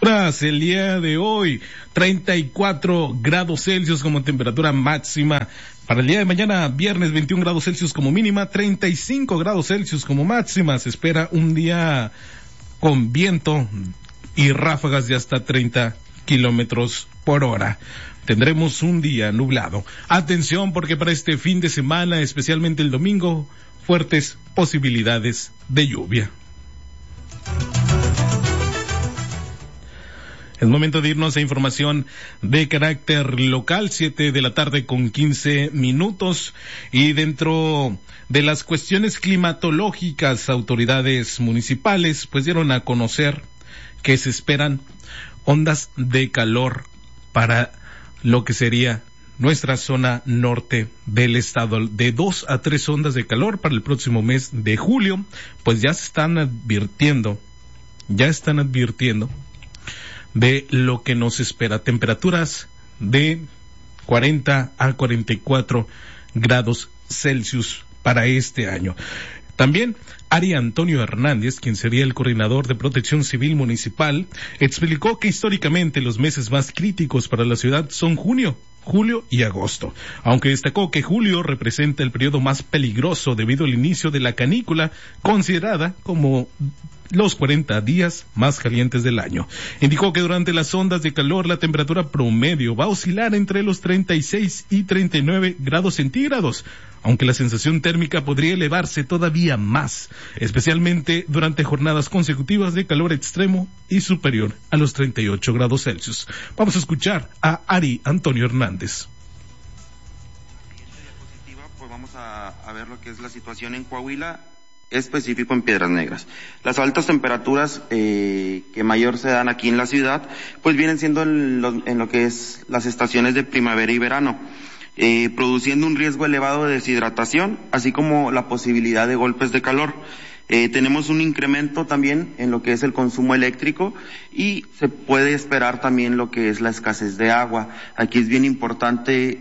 El día de hoy, 34 grados Celsius como temperatura máxima. Para el día de mañana, viernes, 21 grados Celsius como mínima, 35 grados Celsius como máxima. Se espera un día con viento y ráfagas de hasta 30 kilómetros por hora. Tendremos un día nublado. Atención, porque para este fin de semana, especialmente el domingo, fuertes posibilidades de lluvia. Es momento de irnos a información de carácter local, 7 de la tarde con 15 minutos. Y dentro de las cuestiones climatológicas, autoridades municipales pues dieron a conocer que se esperan ondas de calor para lo que sería nuestra zona norte del estado, de 2 a 3 ondas de calor para el próximo mes de julio. Pues ya están advirtiendo de lo que nos espera. Temperaturas de 40 a 44 grados Celsius para este año. También Ari Antonio Hernández, quien sería el coordinador de Protección Civil Municipal, explicó que históricamente los meses más críticos para la ciudad son junio, julio y agosto, aunque destacó que julio representa el periodo más peligroso debido al inicio de la canícula, considerada como los 40 días más calientes del año. Indicó que durante las ondas de calor la temperatura promedio va a oscilar entre los 36 y 39 grados centígrados, aunque la sensación térmica podría elevarse todavía más, especialmente durante jornadas consecutivas de calor extremo y superior a los 38 grados Celsius. Vamos a escuchar a Ari Antonio Hernández. Pues vamos a ver lo que es la situación en Coahuila, específico en Piedras Negras. Las altas temperaturas que mayor se dan aquí en la ciudad, pues vienen siendo en lo que es las estaciones de primavera y verano, produciendo un riesgo elevado de deshidratación, así como la posibilidad de golpes de calor. Tenemos un incremento también en lo que es el consumo eléctrico y se puede esperar también lo que es la escasez de agua. Aquí es bien importante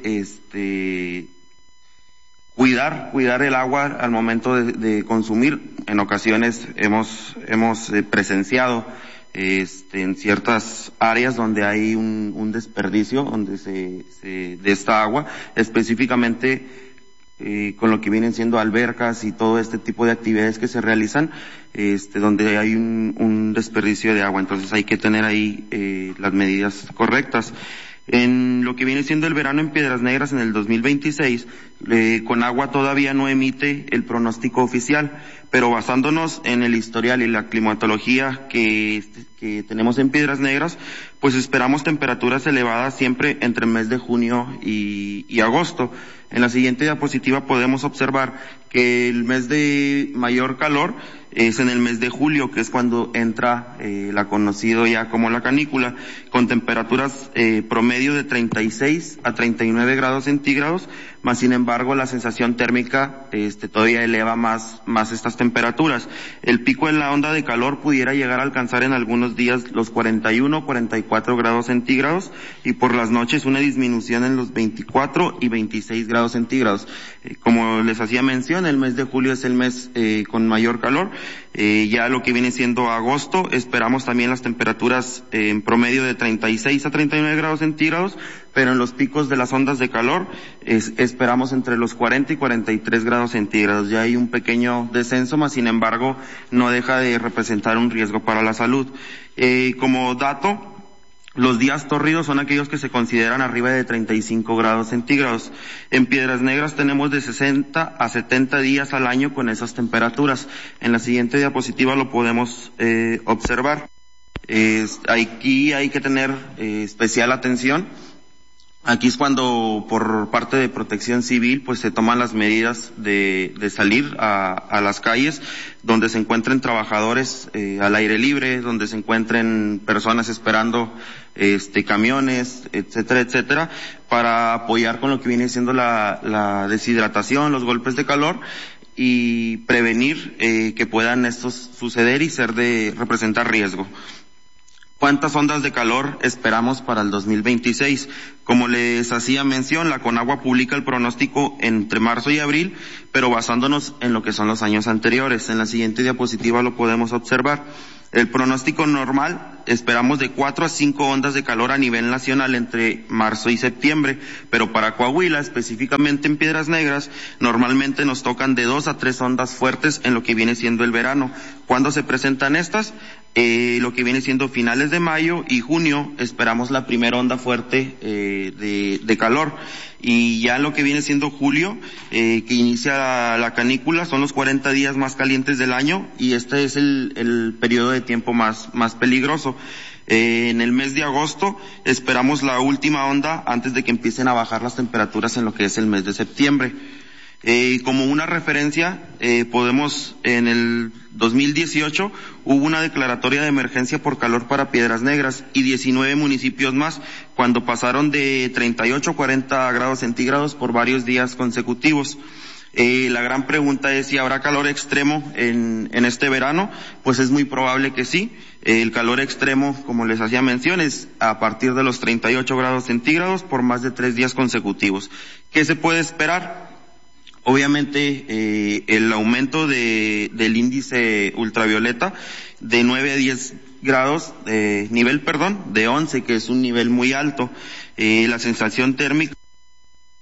cuidar el agua al momento de consumir. En ocasiones hemos presenciado en ciertas áreas donde hay un desperdicio donde de esta agua, específicamente con lo que vienen siendo albercas y todo este tipo de actividades que se realizan, donde hay un desperdicio de agua. Entonces hay que tener ahí las medidas correctas. En lo que viene siendo el verano en Piedras Negras en el 2026, Conagua todavía no emite el pronóstico oficial, pero basándonos en el historial y la climatología que tenemos en Piedras Negras, pues esperamos temperaturas elevadas siempre entre el mes de junio y agosto. En la siguiente diapositiva podemos observar que el mes de mayor calor es en el mes de julio, que es cuando entra la conocido ya como la canícula, con temperaturas promedio de 36 a 39 grados centígrados, más sin embargo la sensación térmica todavía eleva más estas temperaturas. El pico en la onda de calor pudiera llegar a alcanzar en algunos días los 41, 44 grados centígrados y por las noches una disminución en los 24 y 26 grados centígrados. Como les hacía mención, el mes de julio es el mes con mayor calor. Ya lo que viene siendo agosto, esperamos también las temperaturas en promedio de 36 a 39 grados centígrados, pero en los picos de las ondas de calor esperamos entre los 40 y 43 grados centígrados. Ya hay un pequeño descenso, mas sin embargo no deja de representar un riesgo para la salud. Como dato, los días tórridos son aquellos que se consideran arriba de 35 grados centígrados. En Piedras Negras tenemos de 60 a 70 días al año con esas temperaturas. En la siguiente diapositiva lo podemos observar. Aquí hay que tener especial atención. Aquí es cuando por parte de Protección Civil pues se toman las medidas de salir a las calles donde se encuentren trabajadores al aire libre, donde se encuentren personas esperando camiones, etcétera, para apoyar con lo que viene siendo la deshidratación, los golpes de calor y prevenir que puedan estos suceder y representar riesgo. ¿Cuántas ondas de calor esperamos para el 2026? Como les hacía mención, la Conagua publica el pronóstico entre marzo y abril, pero basándonos en lo que son los años anteriores. En la siguiente diapositiva lo podemos observar. El pronóstico normal esperamos de 4 a 5 ondas de calor a nivel nacional entre marzo y septiembre, pero para Coahuila, específicamente en Piedras Negras, normalmente nos tocan de 2 a 3 ondas fuertes en lo que viene siendo el verano. ¿Cuándo se presentan estas? Lo que viene siendo finales de mayo y junio, esperamos la primera onda fuerte de calor. Y ya lo que viene siendo julio, que inicia la canícula, son los 40 días más calientes del año y este es el periodo de tiempo más peligroso. En el mes de agosto esperamos la última onda antes de que empiecen a bajar las temperaturas en lo que es el mes de septiembre. Como una referencia, podemos, en el 2018 hubo una declaratoria de emergencia por calor para Piedras Negras y 19 municipios más cuando pasaron de 38 a 40 grados centígrados por varios días consecutivos. La gran pregunta es si habrá calor extremo en este verano. Pues es muy probable que sí. El calor extremo, como les hacía mención, es a partir de los 38 grados centígrados por más de 3 días consecutivos. ¿Qué se puede esperar? Obviamente, el aumento del índice ultravioleta de 9 a 10 grados, de 11, que es un nivel muy alto. La sensación térmica